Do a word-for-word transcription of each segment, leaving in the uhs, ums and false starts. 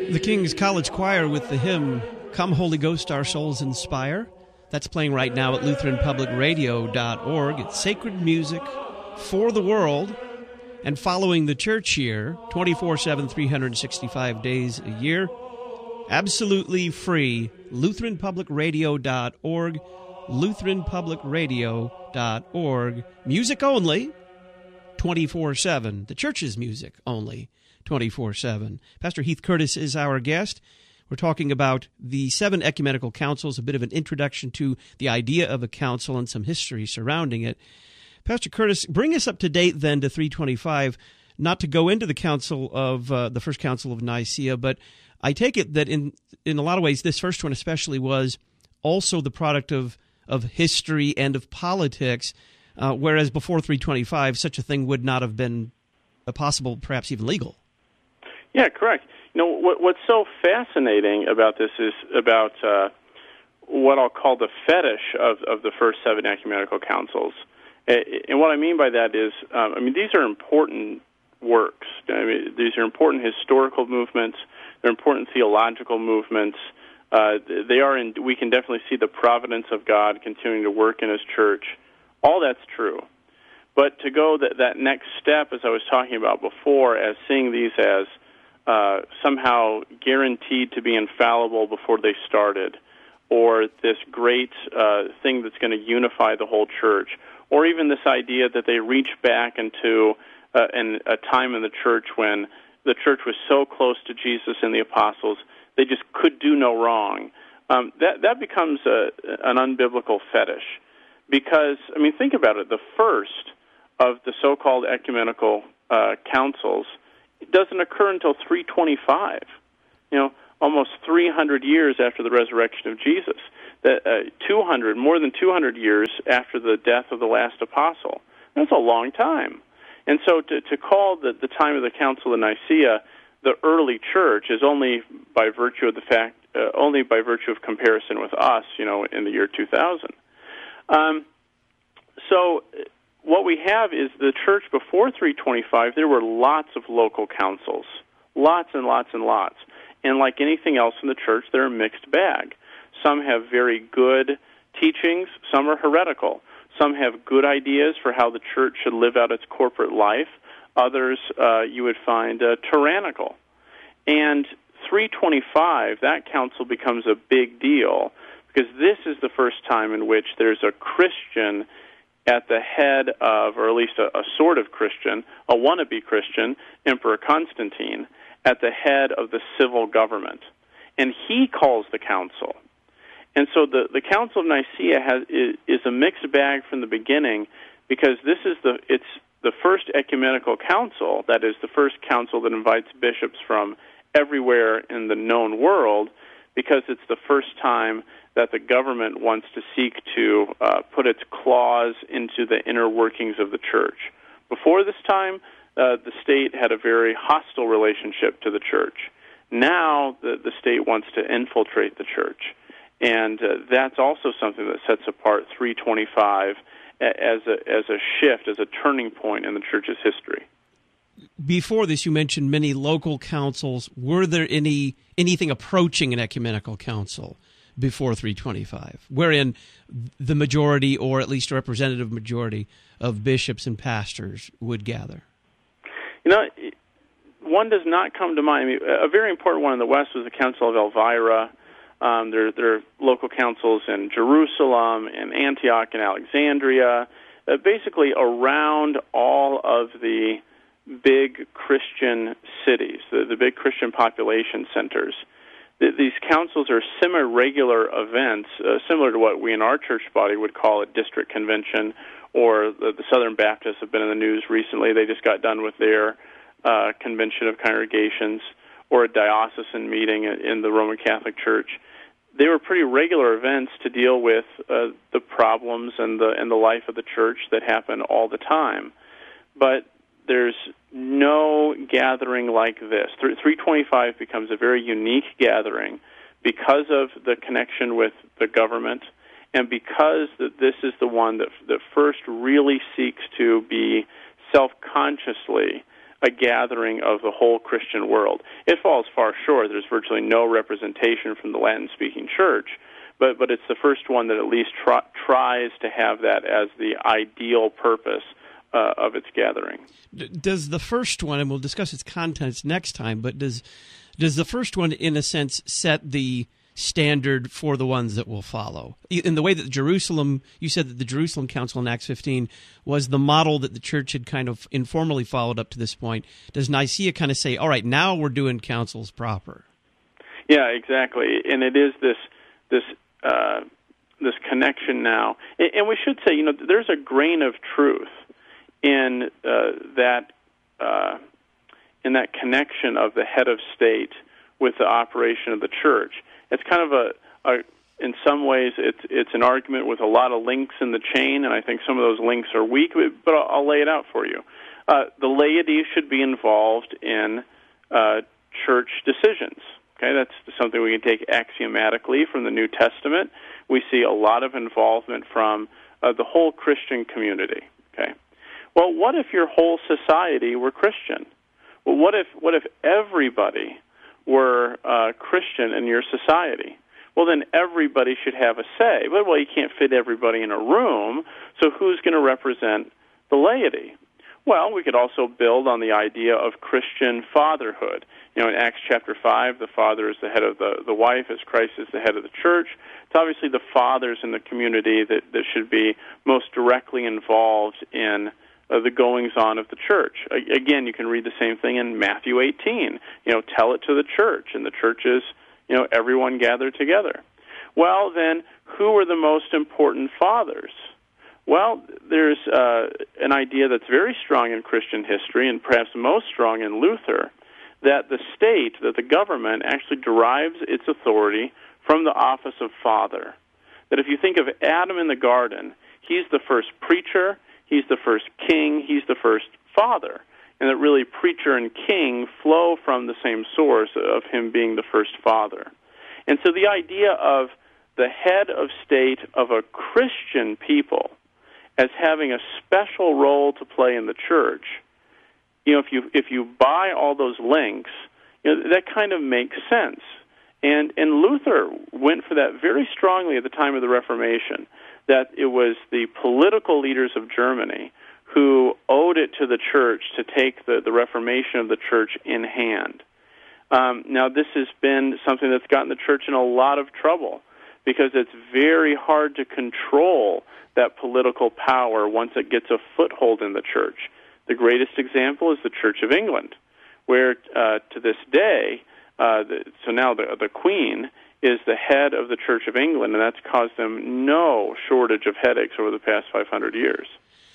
The King's College Choir with the hymn, Come Holy Ghost, Our Souls Inspire. That's playing right now at Lutheran Public Radio dot org. It's sacred music for the world and following the church year, twenty-four seven, three hundred sixty-five days a year. Absolutely free, Lutheran Public Radio dot org, Lutheran Public Radio dot org. Music only, twenty-four seven. The church's music only, twenty-four seven. Pastor Heath Curtis is our guest. We're talking about the seven ecumenical councils, a bit of an introduction to the idea of a council and some history surrounding it. Pastor Curtis, bring us up to date then to three twenty-five, not to go into the council of uh, the first council of Nicaea, but I take it that in in a lot of ways this first one especially was also the product of, of history and of politics, uh, whereas before three twenty-five such a thing would not have been possible, perhaps even legal. Yeah, correct. You know, what, what's so fascinating about this is about uh, what I'll call the fetish of, of the first seven ecumenical councils. And what I mean by that is, um, I mean, these are important works. I mean, these are important historical movements. They're important theological movements. Uh, they are, in, we can definitely see the providence of God continuing to work in His church. All that's true. But to go that, that next step, as I was talking about before, as seeing these as uh, somehow guaranteed to be infallible before they started, or this great uh, thing that's going to unify the whole church, or even this idea that they reach back into uh, an, a time in the church when the church was so close to Jesus and the apostles, they just could do no wrong. Um, that that becomes a, an unbiblical fetish. Because, I mean, think about it. The first of the so-called ecumenical uh, councils doesn't occur until three twenty-five, you know, almost three hundred years after the resurrection of Jesus. That uh, two hundred, more than two hundred years after the death of the last apostle. That's a long time. And so to, to call the, the time of the Council of Nicaea the early church is only by virtue of the fact, uh, only by virtue of comparison with us, you know, in the year two thousand. Um, so what we have is the church before three twenty-five, there were lots of local councils, lots and lots and lots. And like anything else in the church, they're a mixed bag. Some have very good teachings, some are heretical. Some have good ideas for how the church should live out its corporate life. Others uh, you would find uh, tyrannical. And three twenty-five, that council becomes a big deal because this is the first time in which there's a Christian at the head of, or at least a, a sort of Christian, a wannabe Christian, Emperor Constantine, at the head of the civil government. And he calls the council. And so the, the Council of Nicaea has, is, is a mixed bag from the beginning because this is the it's the first ecumenical council, that is the first council that invites bishops from everywhere in the known world, because it's the first time that the government wants to seek to uh, put its claws into the inner workings of the church. Before this time, uh, the state had a very hostile relationship to the church. Now the, the state wants to infiltrate the church. And uh, that's also something that sets apart three twenty-five as a, as a shift, as a turning point in the church's history. Before this, you mentioned many local councils. Were there any anything approaching an ecumenical council before three twenty-five, wherein the majority, or at least a representative majority, of bishops and pastors would gather? You know, one does not come to mind. I mean, a very important one in the West was the Council of Elvira. Um, there, there are local councils in Jerusalem, and Antioch, and Alexandria, uh, basically around all of the big Christian cities, the, the big Christian population centers. The, these councils are semi-regular events, uh, similar to what we in our church body would call a district convention, or the, the Southern Baptists have been in the news recently. They just got done with their uh, convention of congregations, or a diocesan meeting in the Roman Catholic Church. They were pretty regular events to deal with uh, the problems and the and the life of the church that happen all the time. But there's no gathering like this. three twenty-five becomes a very unique gathering because of the connection with the government, and because that this is the one that that first really seeks to be self-consciously a gathering of the whole Christian world. It falls far short. There's virtually no representation from the Latin-speaking church, but, but it's the first one that at least try, tries to have that as the ideal purpose uh, of its gathering. Does the first one, and we'll discuss its contents next time, but does does the first one, in a sense, set the standard for the ones that will follow? In the way that Jerusalem, you said that the Jerusalem Council in Acts fifteen was the model that the church had kind of informally followed up to this point. Does Nicaea kind of say, all right, now we're doing councils proper? Yeah, exactly. And it is this this uh, this connection now. And, and we should say, you know, there's a grain of truth in uh, that uh, in that connection of the head of state with the operation of the church. It's kind of a, a, in some ways, it's it's an argument with a lot of links in the chain, and I think some of those links are weak, but I'll, I'll lay it out for you. Uh, the laity should be involved in uh, church decisions. Okay, that's something we can take axiomatically from the New Testament. We see a lot of involvement from uh, the whole Christian community. Okay, well, what if your whole society were Christian? Well, what if what if everybody were uh, Christian in your society? Well, then everybody should have a say. But, well, you can't fit everybody in a room, so who's going to represent the laity? Well, we could also build on the idea of Christian fatherhood. You know, in Acts chapter five, the father is the head of the, the wife, as Christ is the head of the church. It's obviously the fathers in the community that, that should be most directly involved in Uh, the goings-on of the church. Again, you can read the same thing in Matthew eighteen. You know, tell it to the church, and the church is, you know, everyone gathered together. Well, then, who are the most important fathers? Well, there's uh, an idea that's very strong in Christian history, and perhaps most strong in Luther, that the state, that the government actually derives its authority from the office of father. That if you think of Adam in the garden, he's the first preacher, he's the first king, he's the first father. And that really preacher and king flow from the same source of him being the first father. And so the idea of the head of state of a Christian people as having a special role to play in the church, you know, if you if you buy all those links, you know, that kind of makes sense. And and Luther went for that very strongly at the time of the Reformation, that it was the political leaders of Germany who owed it to the church to take the, the reformation of the church in hand. Um, now, this has been something that's gotten the church in a lot of trouble because it's very hard to control that political power once it gets a foothold in the church. The greatest example is the Church of England, where uh, to this day, uh, the, so now the, the Queen is the head of the Church of England, and that's caused them no shortage of headaches over the past five hundred years.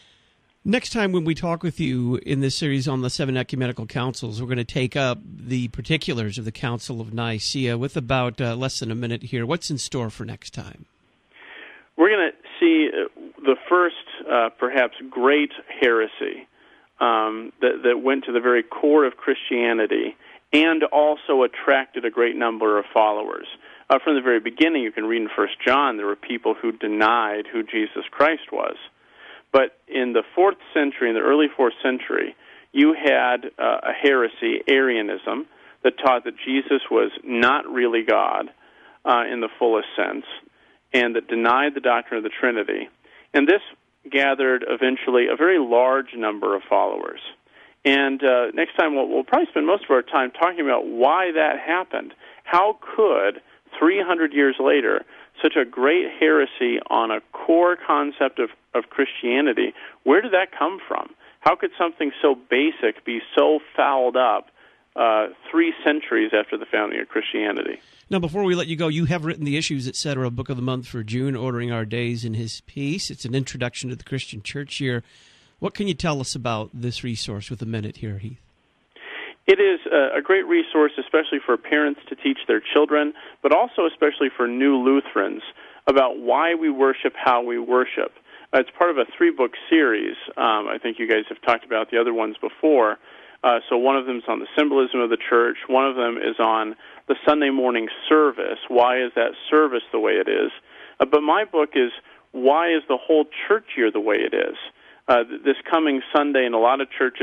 Next time when we talk with you in this series on the seven ecumenical councils, we're going to take up the particulars of the Council of Nicaea with about uh, less than a minute here. What's in store for next time? We're going to see the first, uh, perhaps, great heresy um, that, that went to the very core of Christianity and also attracted a great number of followers. Uh, from the very beginning, you can read in First John, there were people who denied who Jesus Christ was. But in the fourth century, in the early fourth century, you had uh, a heresy, Arianism, that taught that Jesus was not really God uh, in the fullest sense, and that denied the doctrine of the Trinity. And this gathered eventually a very large number of followers. And uh, next time, we'll, we'll probably spend most of our time talking about why that happened. How could, three hundred years later, such a great heresy on a core concept of, of Christianity, where did that come from? How could something so basic be so fouled up uh, three centuries after the founding of Christianity? Now, before we let you go, you have written the Issues, et cetera, Book of the Month for June, Ordering Our Days in His Peace. It's an introduction to the Christian church year. What can you tell us about this resource with a minute here, Heath? It is a great resource, especially for parents to teach their children, but also especially for new Lutherans about why we worship how we worship. Uh, it's part of a three-book series. Um, I think you guys have talked about the other ones before. Uh, so one of them is on the symbolism of the church. One of them is on the Sunday morning service. Why is that service the way it is? Uh, but my book is, why is the whole church year the way it is? Uh, this coming Sunday in a lot of churches,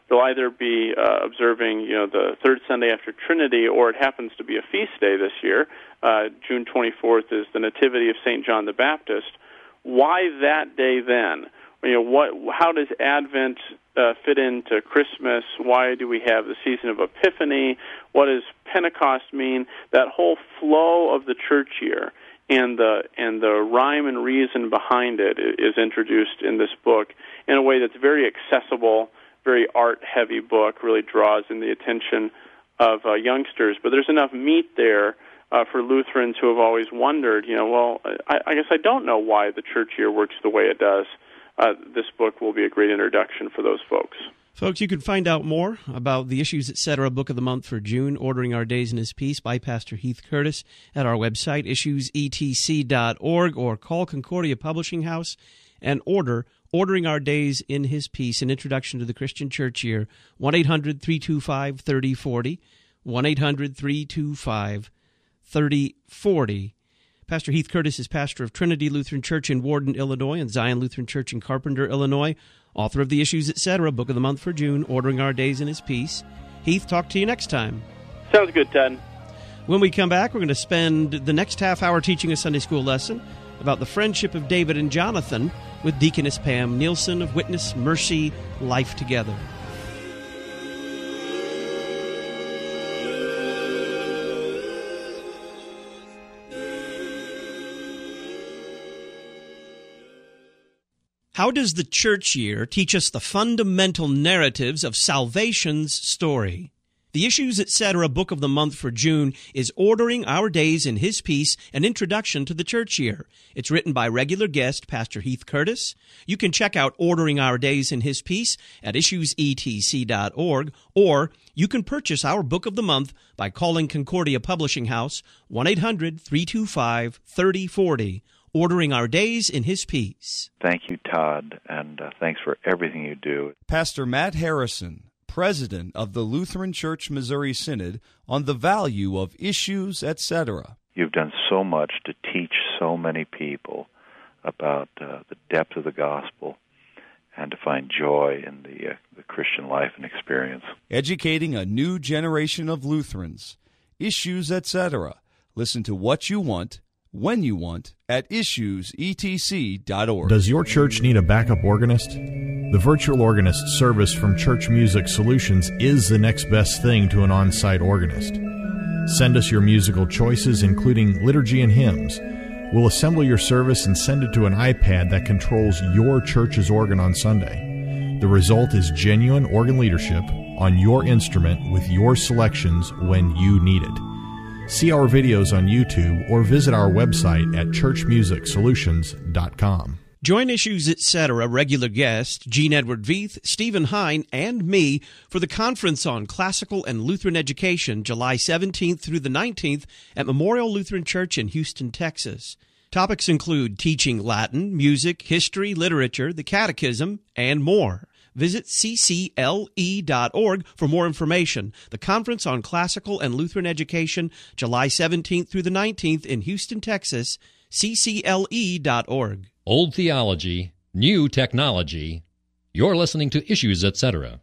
they'll either be uh, observing, you know, the third Sunday after Trinity, or it happens to be a feast day this year. Uh, June twenty-fourth is the Nativity of Saint John the Baptist. Why that day then? You know, what? How does Advent uh, fit into Christmas? Why do we have the season of Epiphany? What does Pentecost mean? That whole flow of the church year and the and the rhyme and reason behind it is introduced in this book in a way that's very accessible, very art-heavy book, really draws in the attention of uh, youngsters. But there's enough meat there uh, for Lutherans who have always wondered, you know, well, I, I guess I don't know why the church year works the way it does. Uh, this book will be a great introduction for those folks. Folks, you can find out more about the Issues Etc. Book of the Month for June, Ordering Our Days in His Peace by Pastor Heath Curtis at our website, issues e t c dot org, or call Concordia Publishing House and order Ordering Our Days in His Peace, an introduction to the Christian church year, one eight hundred three two five three oh four oh, one eight hundred three two five three oh four oh. Pastor Heath Curtis is pastor of Trinity Lutheran Church in Warden, Illinois, and Zion Lutheran Church in Carpenter, Illinois, author of the Issues Etc. Book of the Month for June, Ordering Our Days in His Peace. Heath, talk to you next time. Sounds good, Ted. When we come back, we're going to spend the next half hour teaching a Sunday school lesson about the friendship of David and Jonathan with Deaconess Pam Nielsen of Witness Mercy Life Together. How does the church year teach us the fundamental narratives of salvation's story? The Issues Etc. Book of the Month for June is Ordering Our Days in His Peace, an introduction to the church year. It's written by regular guest Pastor Heath Curtis. You can check out Ordering Our Days in His Peace at issues e t c dot org, or you can purchase our Book of the Month by calling Concordia Publishing House, one eight hundred three two five three oh four oh. Ordering Our Days in His Peace. Thank you, Todd, and uh, thanks for everything you do. Pastor Matt Harrison, President of the Lutheran Church Missouri Synod, on the value of Issues Etc. You've done so much to teach so many people about uh, the depth of the gospel and to find joy in the, uh, the Christian life and experience. Educating a new generation of Lutherans. Issues Etc. Listen to what you want, when you want, at issues e t c dot org. Does your church need a backup organist? The virtual organist service from Church Music Solutions is the next best thing to an on-site organist. Send us your musical choices, including liturgy and hymns. We'll assemble your service and send it to an iPad that controls your church's organ on Sunday. The result is genuine organ leadership on your instrument with your selections when you need it. See our videos on YouTube or visit our website at church music solutions dot com. Join Issues Etc. regular guest Gene Edward Veith, Stephen Hine, and me for the Conference on Classical and Lutheran Education, July seventeenth through the nineteenth at Memorial Lutheran Church in Houston, Texas. Topics include teaching Latin, music, history, literature, the catechism, and more. Visit c c l e dot org for more information. The Conference on Classical and Lutheran Education, July seventeenth through the nineteenth in Houston, Texas, c c l e dot org. Old theology, new technology. You're listening to Issues Etc.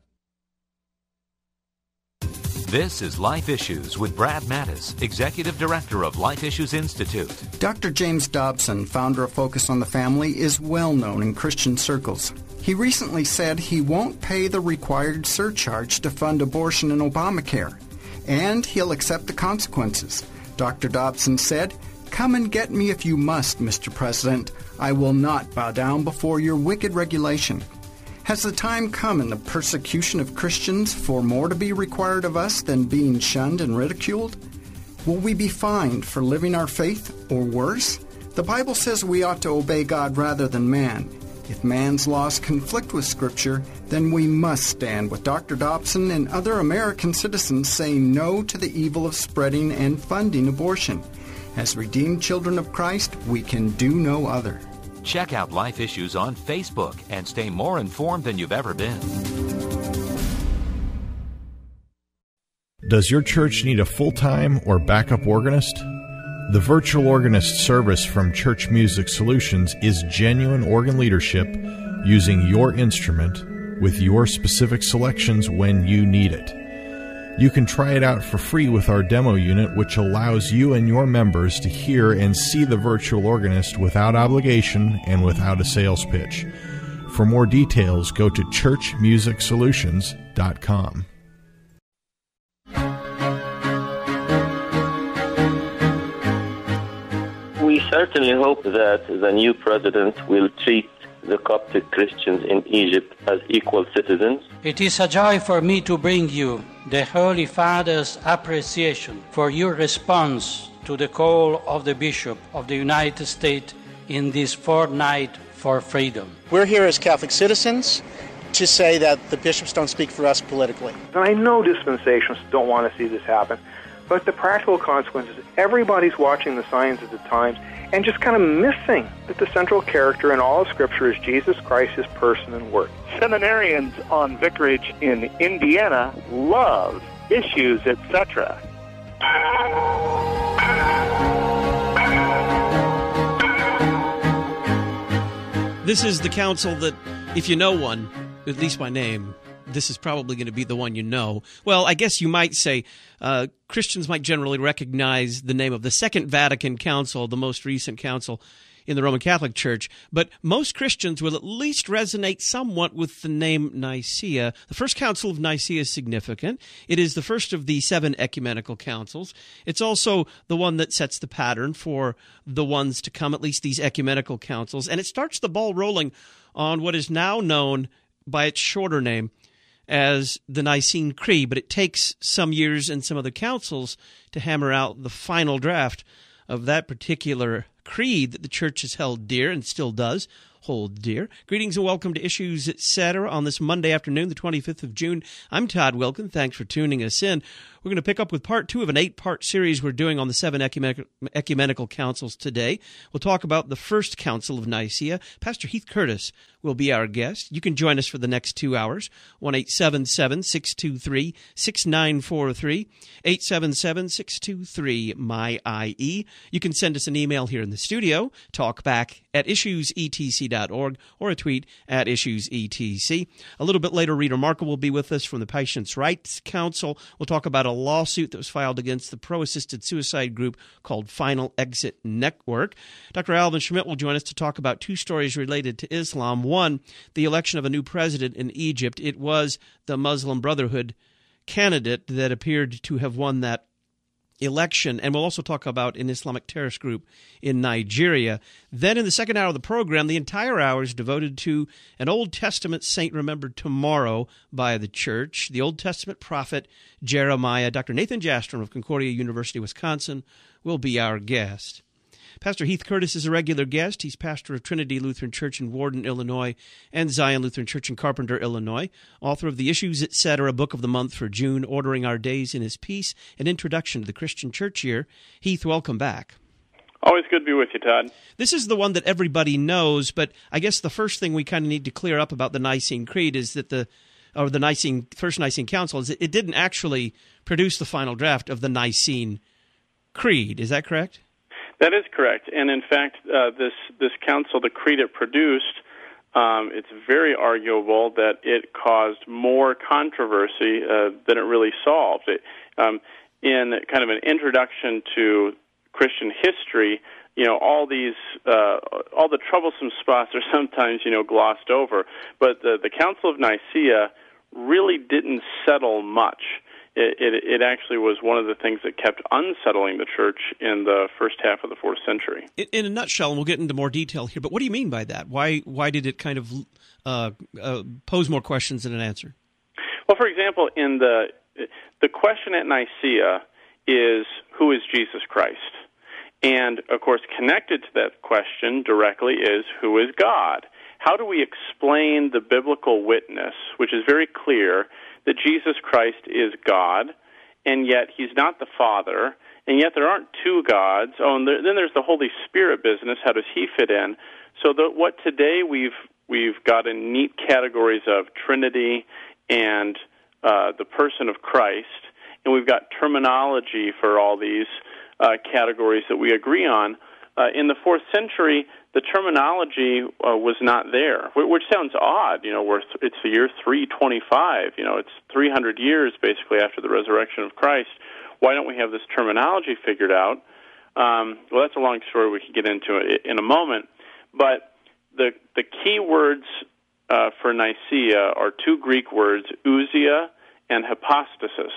This is Life Issues with Brad Mattis, Executive Director of Life Issues Institute. Doctor James Dobson, founder of Focus on the Family, is well known in Christian circles. He recently said he won't pay the required surcharge to fund abortion in Obamacare, and he'll accept the consequences. Doctor Dobson said, "Come and get me if you must, Mister President. I will not bow down before your wicked regulation." Has the time come in the persecution of Christians for more to be required of us than being shunned and ridiculed? Will we be fined for living our faith, or worse? The Bible says we ought to obey God rather than man. If man's laws conflict with Scripture, then we must stand with Doctor Dobson and other American citizens saying no to the evil of spreading and funding abortion. As redeemed children of Christ, we can do no other. Check out Life Issues on Facebook and stay more informed than you've ever been. Does your church need a full-time or backup organist? The virtual organist service from Church Music Solutions is genuine organ leadership using your instrument with your specific selections when you need it. You can try it out for free with our demo unit, which allows you and your members to hear and see the virtual organist without obligation and without a sales pitch. For more details, go to church music solutions dot com. We certainly hope that the new president will treat the Coptic Christians in Egypt as equal citizens. It is a joy for me to bring you the Holy Father's appreciation for your response to the call of the Bishop of the United States in this fortnight for freedom. We're here as Catholic citizens to say that the bishops don't speak for us politically. And I know dispensationalists don't want to see this happen, but the practical consequences, everybody's watching the signs of the times and just kind of missing that the central character in all of Scripture is Jesus Christ, His person and work. Seminarians on vicarage in Indiana love issues, et cetera. This is the council that, if you know one, at least by name, this is probably going to be the one you know. Well, I guess you might say uh, Christians might generally recognize the name of the Second Vatican Council, the most recent council in the Roman Catholic Church, but most Christians will at least resonate somewhat with the name Nicaea. The First Council of Nicaea is significant. It is the first of the seven ecumenical councils. It's also the one that sets the pattern for the ones to come, at least these ecumenical councils, and it starts the ball rolling on what is now known by its shorter name as the Nicene Creed, but it takes some years and some other councils to hammer out the final draft of that particular creed that the Church has held dear and still does hold dear. Greetings and welcome to Issues, et cetera on this Monday afternoon, the twenty-fifth of June. I'm Todd Wilkin. Thanks for tuning us in. We're going to pick up with part two of an eight-part series we're doing on the seven ecumenical, ecumenical councils today. We'll talk about the First Council of Nicaea. Pastor Heath Curtis will be our guest. You can join us for the next two hours, one eight seven seven, six two three, six nine four three, eight seven seven, six two three, M Y I E. You can send us an email here in the studio, talkback at issues e t c dot org, or a tweet at issues e t c. A little bit later, Rita Markle will be with us from the Patients' Rights Council. We'll talk about a lawsuit that was filed against the pro-assisted suicide group called Final Exit Network. Doctor Alvin Schmidt will join us to talk about two stories related to Islam. One, the election of a new president in Egypt. It was the Muslim Brotherhood candidate that appeared to have won that election, and we'll also talk about an Islamic terrorist group in Nigeria. Then in the second hour of the program, the entire hour is devoted to an Old Testament saint remembered tomorrow by the Church, the Old Testament prophet Jeremiah. Doctor Nathan Jastrom of Concordia University, Wisconsin, will be our guest. Pastor Heath Curtis is a regular guest. He's pastor of Trinity Lutheran Church in Warden, Illinois, and Zion Lutheran Church in Carpenter, Illinois. Author of the Issues, et cetera, Book of the Month for June, Ordering Our Days in His Peace, an introduction to the Christian church year. Heath, welcome back. Always good to be with you, Todd. This is the one that everybody knows, but I guess the first thing we kind of need to clear up about the Nicene Creed is that the, or the Nicene, First Nicene Council, is that it didn't actually produce the final draft of the Nicene Creed. Is that correct? That is correct, and in fact, uh, this this council, the creed it produced, um, it's very arguable that it caused more controversy uh, than it really solved. It, um, in kind of an introduction to Christian history, you know, all these uh, all the troublesome spots are sometimes you know glossed over, but the the Council of Nicaea really didn't settle much. It, it, it actually was one of the things that kept unsettling the church in the first half of the fourth century. In, in a nutshell, and we'll get into more detail here, but what do you mean by that? Why why did it kind of uh, uh, pose more questions than an answer? Well, for example, in the the question at Nicaea is, who is Jesus Christ? And, of course, connected to that question directly is, who is God? How do we explain the biblical witness, which is very clear, that Jesus Christ is God, and yet He's not the Father, and yet there aren't two gods. Oh, and there, then there's the Holy Spirit business. How does He fit in? So the, what today we've we've got in neat categories of Trinity and uh, the person of Christ, and we've got terminology for all these uh, categories that we agree on. Uh, in the fourth century, the terminology uh, was not there, which sounds odd. You know, we're th- it's the year three twenty-five. You know, it's three hundred years basically after the resurrection of Christ. Why don't we have this terminology figured out? Um, well, that's a long story. We can get into it in a moment. But the the key words uh, for Nicaea are two Greek words, ousia and hypostasis.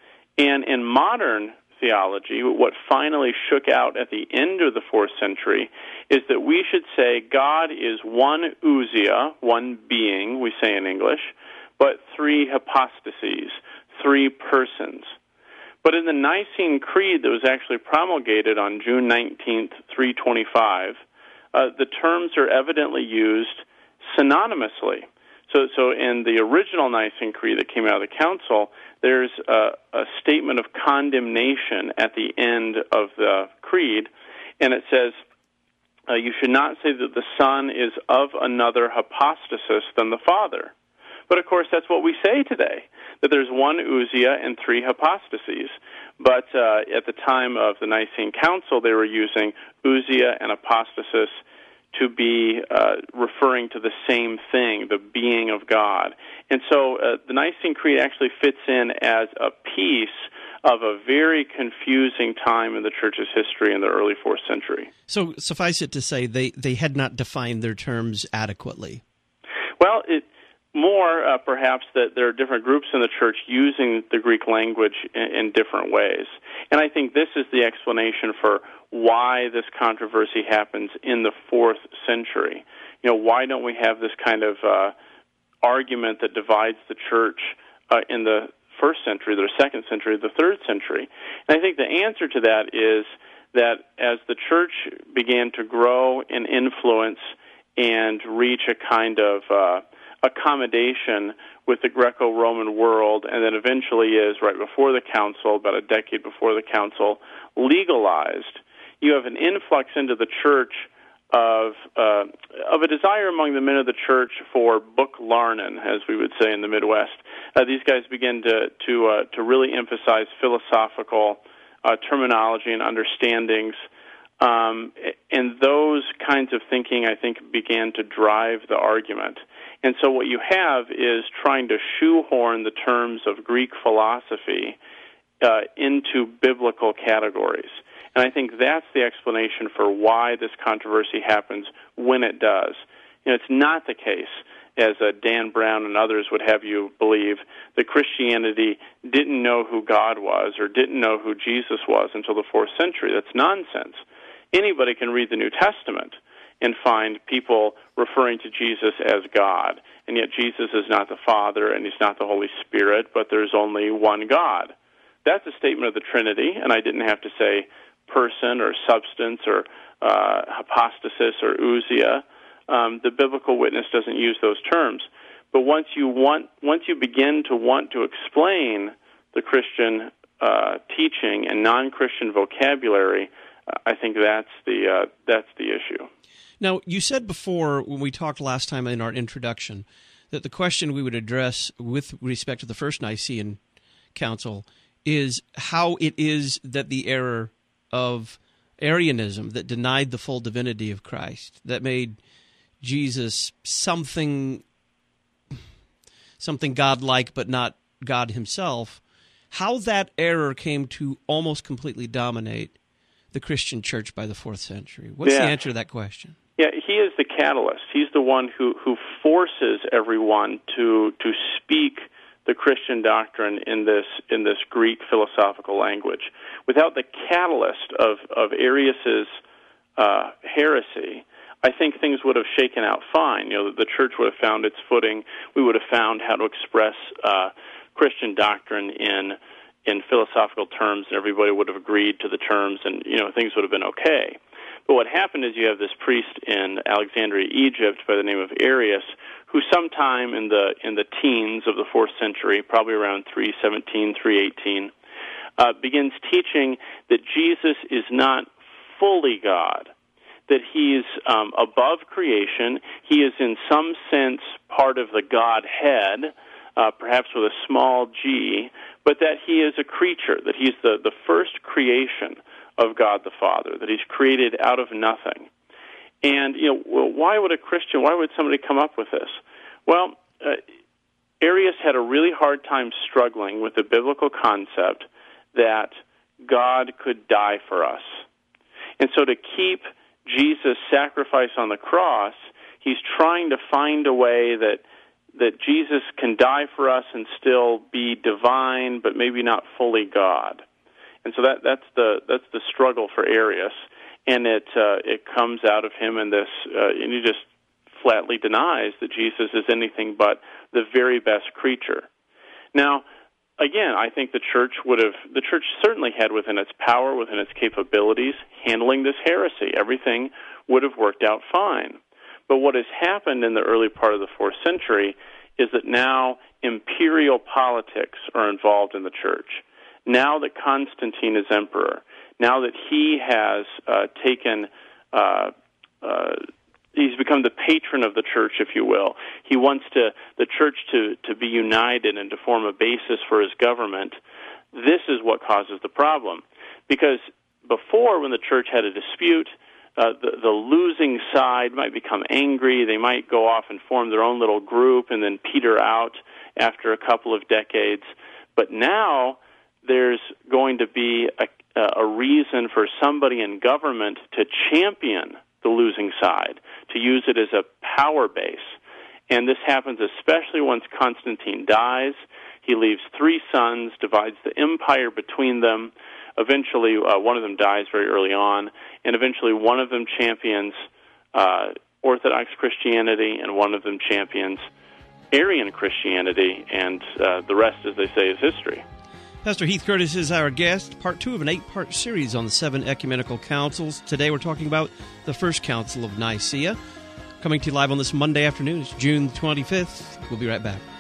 And in modern theology, what finally shook out at the end of the fourth century is that we should say God is one ousia, one being, we say in English, but three hypostases, three persons. But in the Nicene Creed that was actually promulgated on June nineteenth, three twenty-five, uh, the terms are evidently used synonymously. So, so in the original Nicene Creed that came out of the Council, there's a, a statement of condemnation at the end of the Creed, and it says, uh, you should not say that the Son is of another hypostasis than the Father. But, of course, that's what we say today, that there's one ousia and three hypostases. But uh, at the time of the Nicene Council, they were using ousia and hypostasis to be uh, referring to the same thing, the being of God. And so uh, the Nicene Creed actually fits in as a piece of a very confusing time in the Church's history in the early fourth century. So suffice it to say, they, they had not defined their terms adequately. Well, it more uh, perhaps that there are different groups in the Church using the Greek language in, in different ways. And I think this is the explanation for why this controversy happens in the fourth century. You know, why don't we have this kind of uh, argument that divides the Church uh, in the first century, the second century, the third century? And I think the answer to that is that as the Church began to grow in influence and reach a kind of uh, accommodation with the Greco-Roman world, and then eventually is, right before the Council, about a decade before the Council, legalized, you have an influx into the Church of uh, of a desire among the men of the Church for book larnin, as we would say in the Midwest. Uh, these guys begin to to uh, to really emphasize philosophical uh, terminology and understandings, um, and those kinds of thinking, I think, began to drive the argument. And so what you have is trying to shoehorn the terms of Greek philosophy uh, into biblical categories. And I think that's the explanation for why this controversy happens when it does. You know, it's not the case, as uh, Dan Brown and others would have you believe, that Christianity didn't know who God was or didn't know who Jesus was until the fourth century. That's nonsense. Anybody can read the New Testament and find people referring to Jesus as God. And yet Jesus is not the Father and he's not the Holy Spirit, but there's only one God. That's a statement of the Trinity, and I didn't have to say person or substance or uh, hypostasis or ousia. Um, the biblical witness doesn't use those terms. But once you want, once you begin to want to explain the Christian uh, teaching and non-Christian vocabulary, uh, I think that's the uh, that's the issue. Now, you said before, when we talked last time in our introduction, that the question we would address with respect to the First Nicene Council is how it is that the error of Arianism that denied the full divinity of Christ, that made Jesus something something godlike but not God himself, how that error came to almost completely dominate the Christian church by the fourth century. What's yeah. the answer to that question? Yeah, he is the catalyst. He's the one who, who forces everyone to to speak the Christian doctrine in this in this Greek philosophical language. Without the catalyst of, of Arius's uh, heresy, I think things would have shaken out fine. You know, the church would have found its footing. We would have found how to express uh, Christian doctrine in in philosophical terms, and everybody would have agreed to the terms, and you know, things would have been okay. But what happened is you have this priest in Alexandria, Egypt, by the name of Arius, who sometime in the in the teens of the fourth century, probably around three seventeen, three eighteen, uh, begins teaching that Jesus is not fully God, that he's um, above creation, he is in some sense part of the Godhead, uh, perhaps with a small g, but that he is a creature, that he's the, the first creation of God the Father, that he's created out of nothing. And, you know, well, why would a Christian, why would somebody come up with this? Well, uh, Arius had a really hard time struggling with the biblical concept that God could die for us. And so to keep Jesus' sacrifice on the cross, he's trying to find a way that that Jesus can die for us and still be divine, but maybe not fully God. And so that that's the that's the struggle for Arius, and it uh, it comes out of him in this, uh, and he just flatly denies that Jesus is anything but the very best creature. Now, again, I think the church would have the church certainly had within its power, within its capabilities, handling this heresy. Everything would have worked out fine. But what has happened in the early part of the fourth century is that now imperial politics are involved in the church. Now that Constantine is emperor, now that he has uh, taken, uh, uh, he's become the patron of the church, if you will. He wants to the church to, to be united and to form a basis for his government. This is what causes the problem. Because before, when the church had a dispute, Uh, the, the losing side might become angry. They might go off and form their own little group and then peter out after a couple of decades. But now there's going to be a, a reason for somebody in government to champion the losing side, to use it as a power base. And this happens especially once Constantine dies. He leaves three sons, divides the empire between them. Eventually, uh, one of them dies very early on, and eventually one of them champions uh, Orthodox Christianity, and one of them champions Arian Christianity, and uh, the rest, as they say, is history. Pastor Heath Curtis is our guest, part two of an eight-part series on the seven ecumenical councils. Today we're talking about the First Council of Nicaea. Coming to you live on this Monday afternoon. It's June twenty-fifth. We'll be right back.